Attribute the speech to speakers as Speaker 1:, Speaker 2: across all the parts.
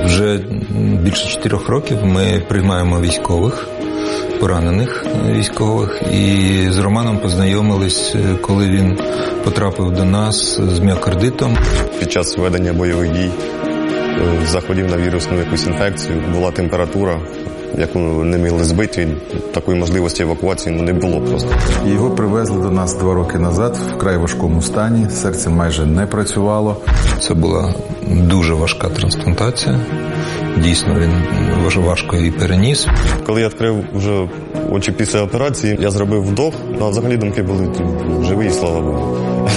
Speaker 1: Вже більше 4 років ми приймаємо військових, поранених військових. І з Романом познайомились, коли він потрапив до нас з міокардитом.
Speaker 2: Під час ведення бойових дій захворів на вірусну якусь інфекцію, була температура, яку не могли збити, такої можливості евакуації не було просто.
Speaker 3: Його привезли до нас 2 роки назад в вкрай важкому стані, серце майже не працювало.
Speaker 1: Це була дуже важка трансплантація, дійсно він важко її переніс.
Speaker 2: Коли я відкрив вже очі після операції, я зробив вдох, а взагалі думки були живі, слава Богу.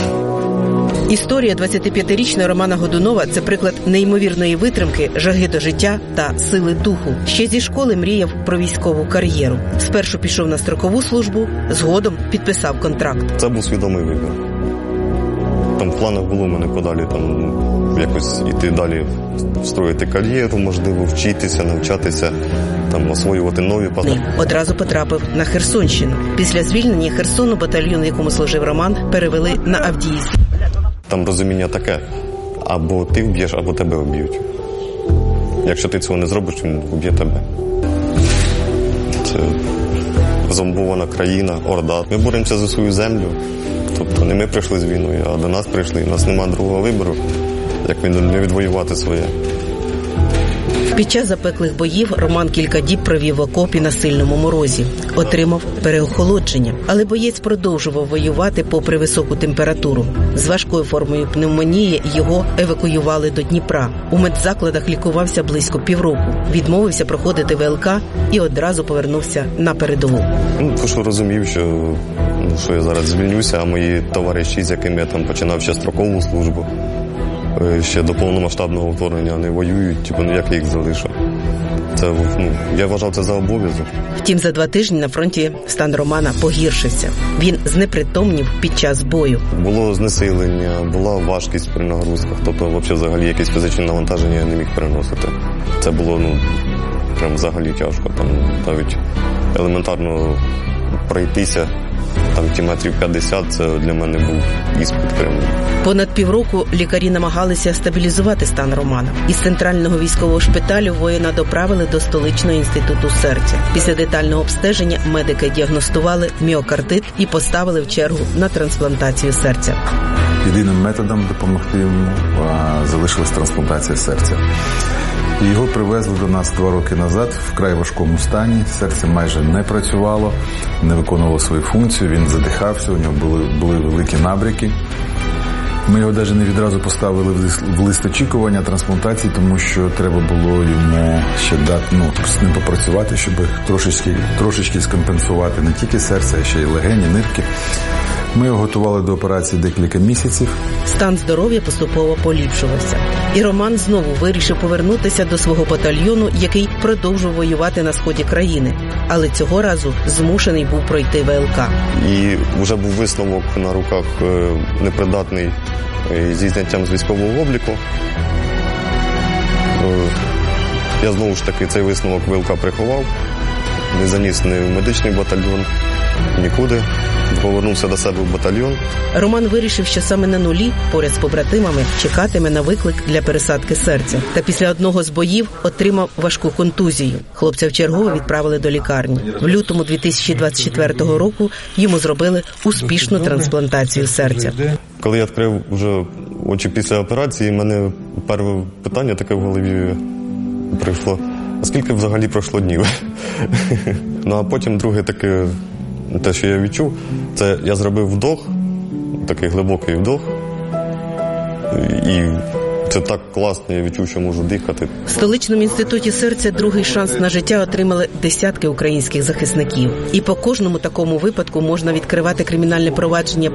Speaker 4: Історія 25-річного Романа Годунова – це приклад неймовірної витримки, жаги до життя та сили духу. Ще зі школи мріяв про військову кар'єру. Спершу пішов на строкову службу, згодом підписав контракт.
Speaker 2: Це був свідомий вибір. Там в планах було в мене подалі, там якось іти далі, строїти кар'єру, можливо, вчитися, навчатися, там освоювати нові посади.
Speaker 4: Одразу потрапив на Херсонщину. Після звільнення Херсону батальйон, в якому служив Роман, перевели на Авдіївськ.
Speaker 2: Там розуміння таке, або ти вб'єш, або тебе вб'ють. Якщо ти цього не зробиш, він вб'є тебе. Це зомбована країна, орда. Ми боремося за свою землю. Тобто не ми прийшли з війною, а до нас прийшли. У нас немає другого вибору, як не відвоювати своє.
Speaker 4: Під час запеклих боїв Роман кілька діб провів в окопі на сильному морозі. Отримав переохолодження. Але боєць продовжував воювати попри високу температуру. З важкою формою пневмонії його евакуювали до Дніпра. У медзакладах лікувався близько півроку. Відмовився проходити ВЛК і одразу повернувся на передову.
Speaker 2: Тому що розумів, що я зараз звільнюся, а мої товариші, з якими я там починав ще строкову службу, ще до повномасштабного вторгнення не воюють, як я їх залишу. Це, я вважав це за обов'язок.
Speaker 4: Втім, за 2 тижні на фронті стан Романа погіршився. Він знепритомнів під час бою.
Speaker 2: Було знесилення, була важкість при нагрузках, тобто взагалі якесь фізичне навантаження я не міг переносити. Це було прям взагалі тяжко. Там навіть елементарно пройтися там кілометрів 50, це для мене був іспит прямо.
Speaker 4: Понад півроку лікарі намагалися стабілізувати стан Романа. Із центрального військового шпиталю воїна доправили до столичного інституту серця. Після детального обстеження медики діагностували міокардит і поставили в чергу на трансплантацію серця.
Speaker 3: Єдиним методом допомогти йому залишилась трансплантація серця. Його привезли до нас 2 роки назад в вкрай важкому стані, серце майже не працювало, не виконувало свою функцію, він задихався, у нього були великі набряки. Ми його навіть не відразу поставили в лист очікування трансплантації, тому що треба було йому ще з ним попрацювати, щоб трошечки скомпенсувати не тільки серце, а ще й легені, нирки. Ми його готували до операції декілька місяців.
Speaker 4: Стан здоров'я поступово поліпшувався. І Роман знову вирішив повернутися до свого батальйону, який продовжував воювати на сході країни. Але цього разу змушений був пройти ВЛК.
Speaker 2: І вже був висновок на руках непридатний зі зняттям з військового обліку. Я знову ж таки цей висновок ВЛК приховав. Не заніс ні в медичний батальйон, нікуди. Повернувся до себе в батальйон.
Speaker 4: Роман вирішив, що саме на нулі, поряд з побратимами, чекатиме на виклик для пересадки серця. Та після одного з боїв отримав важку контузію. Хлопця вчергове відправили до лікарні. В лютому 2024 року йому зробили успішну трансплантацію серця.
Speaker 2: Коли я відкрив вже очі після операції, в мене перше питання таке в голові прийшло: а скільки взагалі пройшло днів? А потім друге таке, те, що я відчув, це я зробив вдох, такий глибокий вдох, і це так класно, я відчув, що можу дихати.
Speaker 4: В столичному інституті серця другий шанс на життя отримали десятки українських захисників. І по кожному такому випадку можна відкривати кримінальне провадження